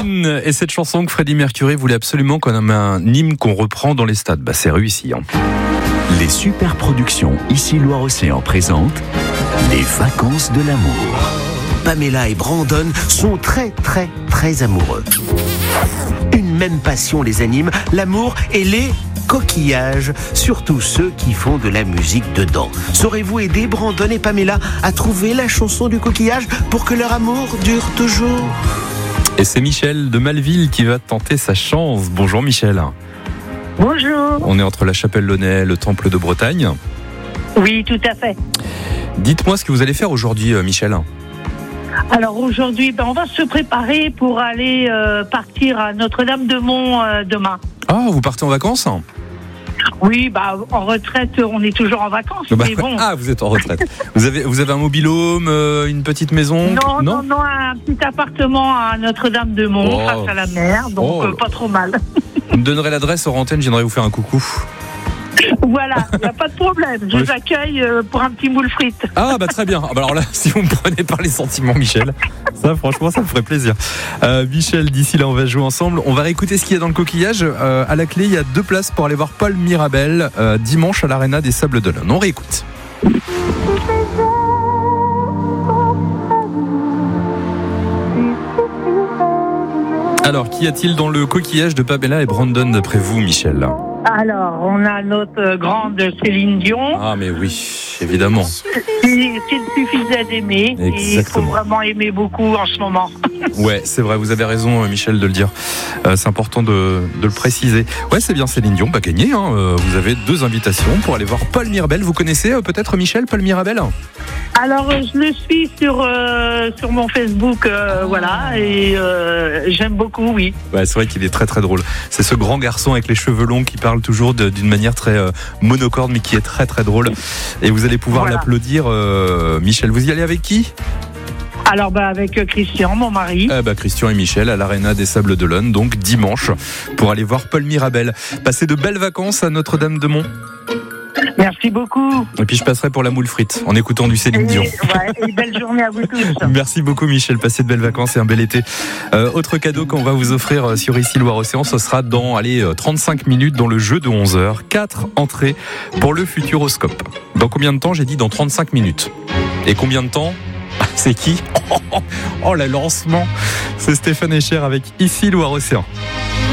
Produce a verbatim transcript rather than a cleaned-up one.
Queen et cette chanson que Freddie Mercury voulait absolument qu'on ait un hymne qu'on reprend dans les stades. Bah, c'est réussi. Hein. Les super productions Ici Loire-Océan présentent les vacances de l'amour. Pamela et Brandon sont très très très amoureux. Une même passion les anime, l'amour et les coquillages, surtout ceux qui font de la musique dedans. Saurez-vous aider Brandon et Pamela à trouver la chanson du coquillage pour que leur amour dure toujours ? Et c'est Michel de Malville qui va tenter sa chance. Bonjour Michel. Bonjour. On est entre la Chapelle-Launay et le Temple de Bretagne. Oui, tout à fait. Dites-moi ce que vous allez faire aujourd'hui, Michel. Alors aujourd'hui, ben, on va se préparer pour aller euh, partir à Notre-Dame-de-Mont euh, demain. Ah, vous partez en vacances ? Oui, bah en retraite, on est toujours en vacances, bah, mais bon. Ah, vous êtes en retraite. vous avez vous avez un mobil-home, euh, une petite maison ? Non, non, non, non, un petit appartement à Notre-Dame-de-Mont, oh. face à la mer, donc oh. euh, pas trop mal. Vous me donnerez l'adresse hors antenne, je viendrai vous faire un coucou. Voilà, il n'y a pas de problème. Je vous accueille euh, pour un petit moule frites. Ah bah très bien. Ah, bah alors là, si vous me prenez par les sentiments, Michel, ça franchement, ça me ferait plaisir. Euh, Michel, d'ici là, on va jouer ensemble. On va réécouter ce qu'il y a dans le coquillage. Euh, à la clé, il y a deux places pour aller voir Paul Mirabel euh, dimanche à l'Arena des Sables d'Olonne. On réécoute. Alors, qu'y a-t-il dans le coquillage de Pamela et Brandon d'après vous, Michel ? Alors, on a notre grande Céline Dion. Ah mais oui, évidemment. S'il suffisait d'aimer, et il faut vraiment aimer beaucoup en ce moment. Ouais, c'est vrai, vous avez raison Michel de le dire. Euh, c'est important de, de le préciser. Ouais, c'est bien Céline Dion, pas gagné. Hein. Euh, vous avez deux invitations pour aller voir Paul Mirabel. Vous connaissez euh, peut-être Michel, Paul Mirabel ? Alors, je le suis sur, euh, sur mon Facebook, euh, voilà, et euh, j'aime beaucoup, oui. Ouais, c'est vrai qu'il est très très drôle. C'est ce grand garçon avec les cheveux longs qui parle toujours de, d'une manière très euh, monocorde, mais qui est très très drôle. Et vous allez pouvoir voilà. l'applaudir. Euh, Michel, vous y allez avec qui ? Alors bah avec Christian, mon mari. Eh bah Christian et Michel à l'Arena des Sables d'Olonne, donc dimanche, pour aller voir Paul Mirabel. Passez de belles vacances à Notre-Dame-de-Mont. Merci beaucoup. Et puis je passerai pour la moule frite en écoutant du Céline Dion. Ouais, et belle journée à vous tous. Merci beaucoup Michel, passez de belles vacances et un bel été. Euh, autre cadeau qu'on va vous offrir sur Ici Loire-Océan, ce sera dans allez, trente-cinq minutes dans le jeu de onze heures. quatre entrées pour le Futuroscope. Dans combien de temps ? J'ai dit dans trente-cinq minutes. Et combien de temps ? C'est qui ? Oh, oh, oh, le lancement. C'est Stéphane Echer avec Ici Loire-Océan.